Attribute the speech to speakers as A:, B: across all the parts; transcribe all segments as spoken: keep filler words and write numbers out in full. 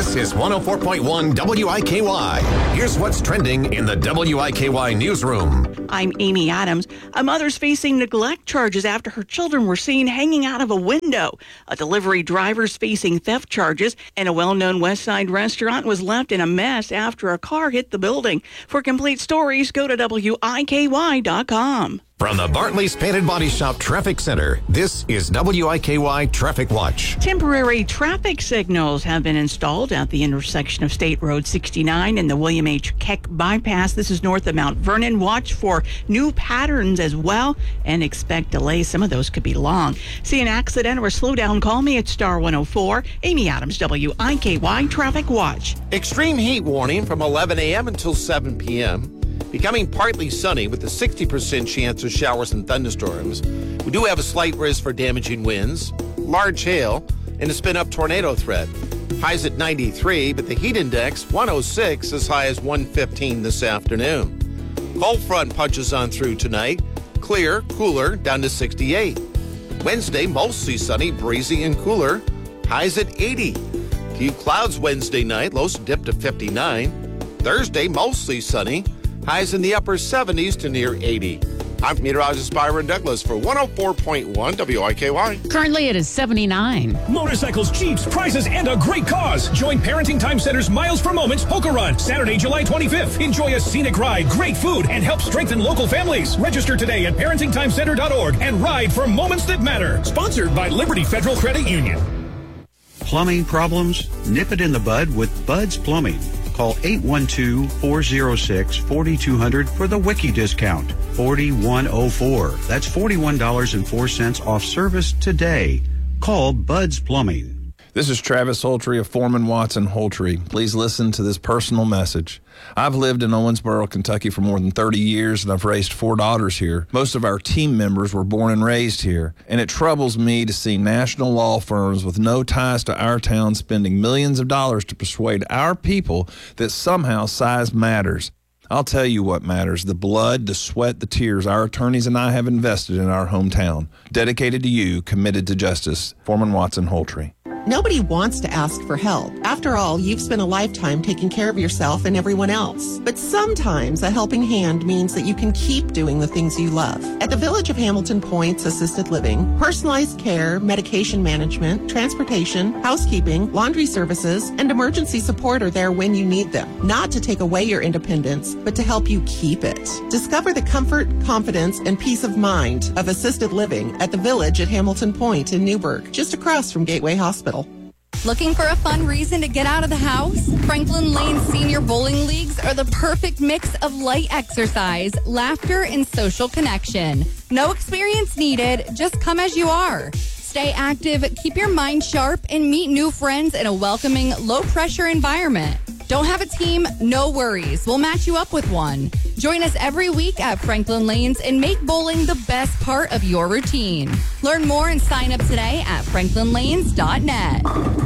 A: This is one oh four point one W I K Y. Here's what's trending in the W I K Y newsroom.
B: I'm Amy Adams. A mother's facing neglect charges after her children were seen hanging out of a window. A delivery driver's facing theft charges, and a well-known West Side restaurant was left in a mess after a car hit the building. For complete stories, go to W I K Y dot com.
A: From the Bartley's Painted Body Shop Traffic Center, this is W I K Y Traffic Watch.
B: Temporary traffic signals have been installed at the intersection of State Road sixty-nine and the William H. Keck bypass. This is north of Mount Vernon. Watch for new patterns as well and expect delays. Some of those could be long. See an accident or slow down, call me at Star one oh four. Amy Adams, W I K Y Traffic Watch.
C: Extreme heat warning from eleven a.m. until seven p.m. Becoming partly sunny with a sixty percent chance of showers and thunderstorms. We do have a slight risk for damaging winds, large hail, and a spin-up tornado threat. Highs at ninety-three, but the heat index one oh six, as high as one fifteen this afternoon. Cold front punches on through tonight. Clear, cooler, down to sixty-eight. Wednesday, mostly sunny, breezy, and cooler. Highs at eighty. Few clouds Wednesday night, lows dip to fifty-nine. Thursday, mostly sunny. Highs in the upper seventies to near eighty. I'm meteorologist Byron Douglas for one oh four point one W I K Y.
D: Currently it is seventy-nine.
E: Motorcycles, Jeeps, prizes, and a great cause. Join Parenting Time Center's Miles for Moments Polka Run, Saturday, July twenty-fifth. Enjoy a scenic ride, great food, and help strengthen local families. Register today at parenting time center dot org and ride for moments that matter. Sponsored by Liberty Federal Credit Union.
F: Plumbing problems? Nip it in the bud with Bud's Plumbing. Call eight one two, four oh six, four two zero zero for the Wiki discount. forty-one oh four. That's forty-one dollars and four cents off service today. Call Bud's Plumbing.
G: This is Travis Holtry of Foreman Watson Holtry. Please listen to this personal message. I've lived in Owensboro, Kentucky for more than thirty years, and I've raised four daughters here. Most of our team members were born and raised here, and it troubles me to see national law firms with no ties to our town spending millions of dollars to persuade our people that somehow size matters. I'll tell you what matters: the blood, the sweat, the tears our attorneys and I have invested in our hometown. Dedicated to you, committed to justice. Foreman Watson Holtry.
H: Nobody wants to ask for help. After all, you've spent a lifetime taking care of yourself and everyone else. But sometimes a helping hand means that you can keep doing the things you love. At the Village of Hamilton Points Assisted Living, personalized care, medication management, transportation, housekeeping, laundry services, and emergency support are there when you need them. Not to take away your independence, but to help you keep it. Discover the comfort, confidence, and peace of mind of assisted living at the Village at Hamilton Point in Newburgh, just across from Gateway Hospital.
I: Looking for a fun reason to get out of the house? Franklin Lane Senior Bowling Leagues are the perfect mix of light exercise, laughter, and social connection. No experience needed, just come as you are. Stay active, keep your mind sharp, and meet new friends in a welcoming, low-pressure environment. Don't have a team? No worries. We'll match you up with one. Join us every week at Franklin Lanes and make bowling the best part of your routine. Learn more and sign up today at franklin lanes dot net.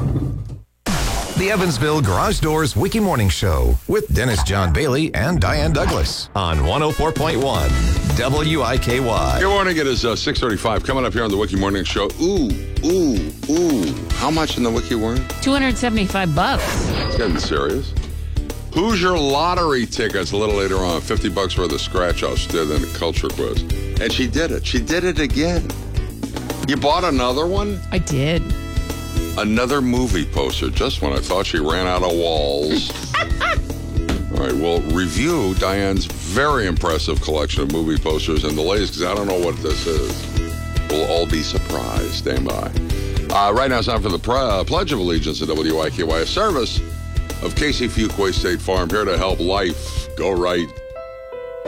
A: The Evansville Garage Doors Wiki Morning Show with Dennis John Bailey and Diane Douglas on one oh four point one W I K Y.
J: Good morning. It is uh, six thirty-five. Coming up here on the Wiki Morning Show. Ooh, ooh, ooh. How much in the Wiki Morning?
D: two hundred seventy-five bucks.
J: It's getting serious. Hoosier lottery tickets a little later on. fifty bucks worth of scratch-offs did in a culture quiz. And she did it. She did it again. You bought another one?
D: I did.
J: Another movie poster, just when I thought she ran out of walls. All right, well, review Diane's very impressive collection of movie posters and the latest, because I don't know what this is. We'll all be surprised. Stand by. Uh, right now it's time for the pre- uh, Pledge of Allegiance at W I K Y, a service of Casey Fuquay State Farm, here to help life go right.